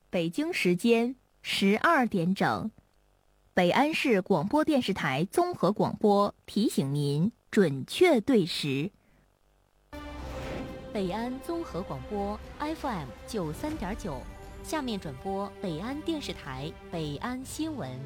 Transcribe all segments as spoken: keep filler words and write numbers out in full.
北京时间十二点整，北安市广播电视台综合广播提醒您准确对时。 北安综合广播 F M 九三点九，下面转播北安电视台北安新闻。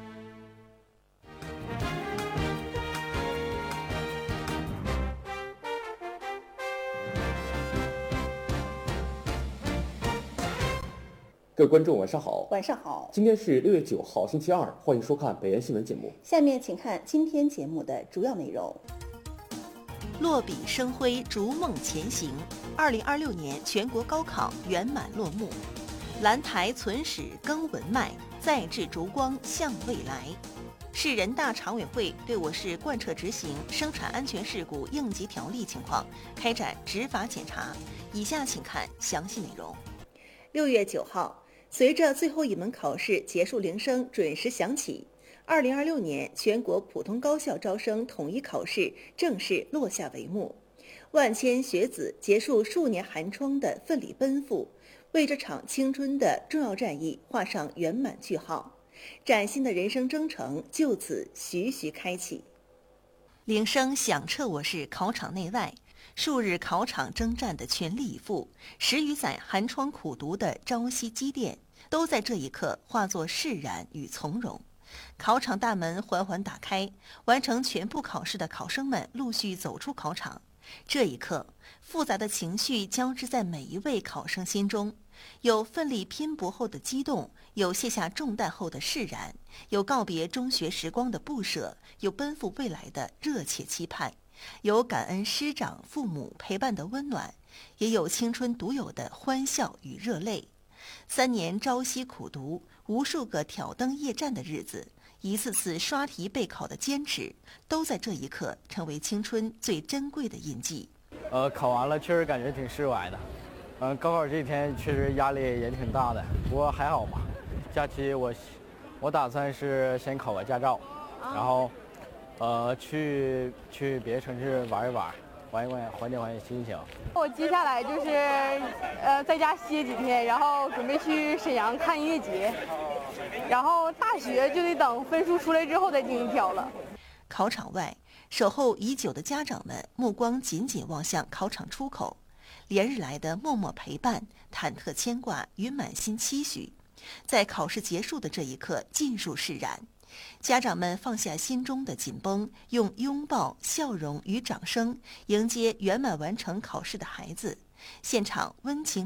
各位观众，晚上好。 晚上好。 今天是六月九号，星期二，欢迎收看北安新闻节目。 下面请看今天节目的主要内容。 落笔生辉，逐梦前行。二零二六年全国高考圆满落幕。兰台存史更文脉，再制烛光向未来。市人大常委会对我市贯彻执行生产安全事故应急条例情况开展执法检查。以下请看详细内容。 六月九号。随着最后一门考试结束铃声准时响起，二零二六年全国普通高校招生统一考试正式落下帷幕。万千学子结束数年寒窗的奋力奔赴，为这场青春的重要战役画上圆满句号，崭新的人生征程就此徐徐开启。 铃声响彻我市考场内外，数日考场征战的全力以赴，十余载寒窗苦读的朝夕积淀，都在这一刻化作释然与从容。考场大门缓缓打开，完成全部考试的考生们陆续走出考场。这一刻，复杂的情绪交织在每一位考生心中，有奋力拼搏后的激动，有卸下重担后的释然，有告别中学时光的不舍，有奔赴未来的热切期盼，有感恩师长父母陪伴的温暖，也有青春独有的欢笑与热泪。三年朝夕苦读，无数个挑灯夜战的日子，一次次刷题备考的坚持，都在这一刻成为青春最珍贵的印记。 呃，考完了确实感觉挺释怀的。嗯、呃，高考这一天确实压力也挺大的，不过还好吧。假期我我打算是先考个驾照，然后呃去去别的城市玩一玩。缓一缓，缓解缓解心情。 我接下来就是，呃，在家歇几天，然后准备去沈阳看音乐节，然后大学就得等分数出来之后再进行挑了。 考场外，守候已久的家长们目光紧紧望向考场出口，连日来的默默陪伴、忐忑牵挂与满心期许，在考试结束的这一刻尽数释然。家长们放下心中的紧绷，用拥抱、笑容与掌声迎接圆满完成考试的孩子。现场温情